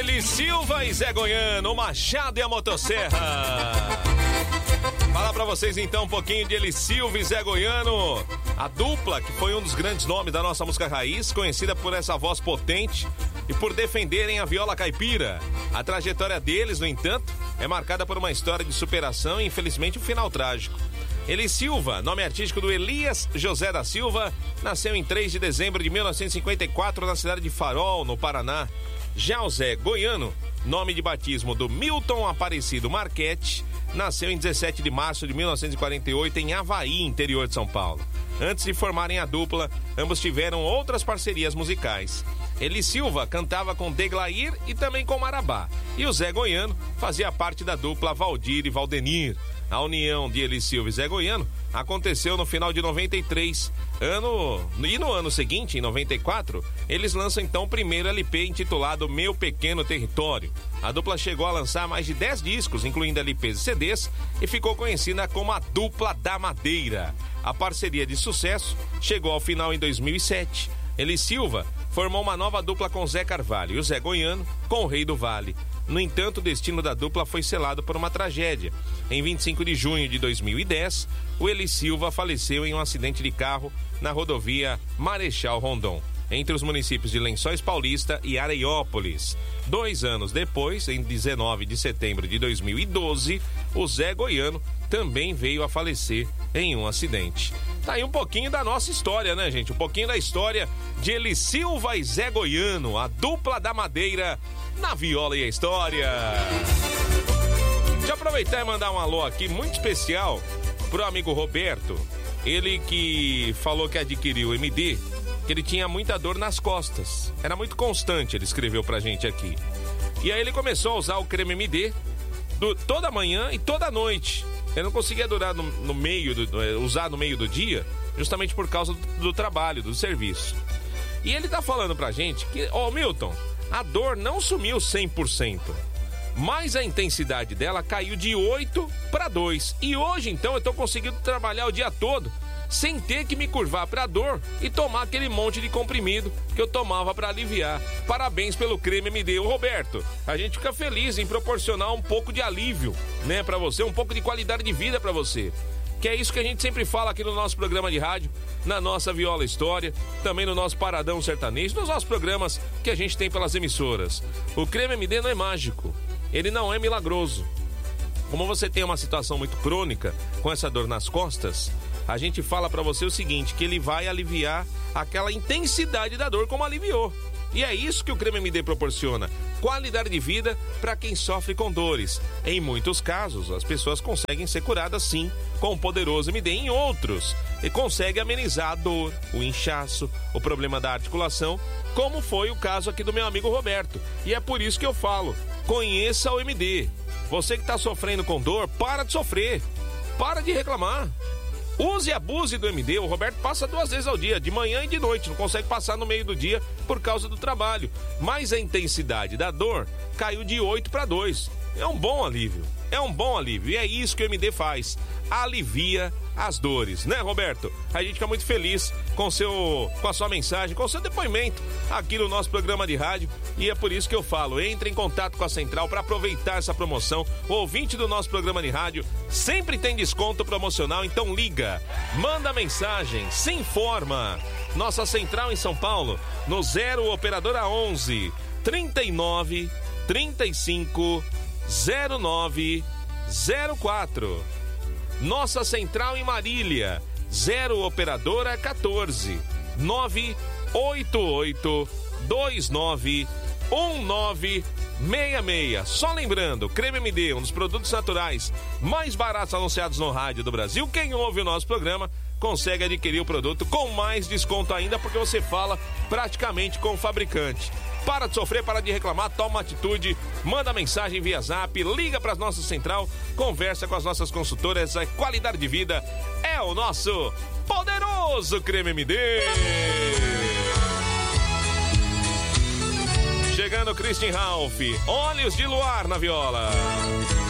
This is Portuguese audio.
Eli Silva e Zé Goiano, o Machado e a Motosserra. Falar pra vocês então um pouquinho de Eli Silva e Zé Goiano, a dupla que foi um dos grandes nomes da nossa música raiz, conhecida por essa voz potente e por defenderem a viola caipira. A trajetória deles, no entanto, é marcada por uma história de superação e infelizmente um final trágico. Eli Silva, nome artístico do Elias José da Silva, nasceu em 3 de dezembro de 1954 na cidade de Farol, no Paraná. Já o Zé Goiano, nome de batismo do Milton Aparecido Marchetti, nasceu em 17 de março de 1948 em Avaí, interior de São Paulo. Antes de formarem a dupla, ambos tiveram outras parcerias musicais. Eli Silva cantava com Deglair e também com Marabá, e o Zé Goiano fazia parte da dupla Valdir e Valdenir. A união de Eli Silva e Zé Goiano aconteceu no final de 93, e no ano seguinte, em 94, eles lançam então o primeiro LP intitulado Meu Pequeno Território. A dupla chegou a lançar mais de 10 discos, incluindo LPs e CDs, e ficou conhecida como a Dupla da Madeira. A parceria de sucesso chegou ao final em 2007. Eli Silva formou uma nova dupla com Zé Carvalho e o Zé Goiano com o Rei do Vale. No entanto, o destino da dupla foi selado por uma tragédia. Em 25 de junho de 2010, o Eli Silva faleceu em um acidente de carro na rodovia Marechal Rondon, entre os municípios de Lençóis Paulista e Areiópolis. 2 anos depois, em 19 de setembro de 2012, o Zé Goiano também veio a falecer em um acidente. Tá aí um pouquinho da nossa história, né, gente? Um pouquinho da história de Eli Silva e Zé Goiano, a dupla da Madeira, na viola e a história. Deixa eu aproveitar e mandar um alô aqui muito especial pro amigo Roberto. Ele que falou que adquiriu o MD, que ele tinha muita dor nas costas. Era muito constante, ele escreveu pra gente aqui. E aí ele começou a usar o creme MD toda manhã e toda noite. Eu não conseguia durar usar no meio do dia, justamente por causa do trabalho, do serviço. E ele tá falando pra gente que, Milton, a dor não sumiu 100%, mas a intensidade dela caiu de 8 para 2. E hoje, então, eu tô conseguindo trabalhar o dia todo sem ter que me curvar pra dor e tomar aquele monte de comprimido que eu tomava pra aliviar. Parabéns pelo creme MD. Ô Roberto, a gente fica feliz em proporcionar um pouco de alívio, né, pra você, um pouco de qualidade de vida pra você. Que é isso que a gente sempre fala aqui no nosso programa de rádio, na nossa Viola História, também no nosso Paradão Sertanejo, nos nossos programas que a gente tem pelas emissoras. O creme MD não é mágico, ele não é milagroso. Como você tem uma situação muito crônica com essa dor nas costas, a gente fala pra você o seguinte, que ele vai aliviar aquela intensidade da dor como aliviou. E é isso que o creme MD proporciona, qualidade de vida para quem sofre com dores. Em muitos casos, as pessoas conseguem ser curadas sim com o poderoso MD. Em outros, ele consegue amenizar a dor, o inchaço, o problema da articulação, como foi o caso aqui do meu amigo Roberto. E é por isso que eu falo, conheça o MD. Você que está sofrendo com dor, para de sofrer, para de reclamar. Use e abuse do MD. O Roberto passa 2 vezes ao dia, de manhã e de noite. Não consegue passar no meio do dia por causa do trabalho. Mas a intensidade da dor caiu de 8 para 2. É um bom alívio. É um bom alívio. E é isso que o MD faz. Alivia as dores, né, Roberto? A gente fica muito feliz com a sua mensagem, com o seu depoimento aqui no nosso programa de rádio. E é por isso que eu falo, entre em contato com a Central para aproveitar essa promoção. O ouvinte do nosso programa de rádio sempre tem desconto promocional, então liga, manda mensagem, se informa. Nossa Central em São Paulo, no 0 Operadora 11 39 35 09 04. Nossa Central em Marília, 0 Operadora 14 988 29 1966. Só lembrando, creme MD, um dos produtos naturais mais baratos anunciados no rádio do Brasil. Quem ouve o nosso programa consegue adquirir o produto com mais desconto ainda, porque você fala praticamente com o fabricante. Para de sofrer, para de reclamar, toma uma atitude, manda mensagem via Zap, liga para a nossa central, conversa com as nossas consultoras. A qualidade de vida é o nosso poderoso creme MD. Chegando Christian Ralph, Olhos de Luar na viola.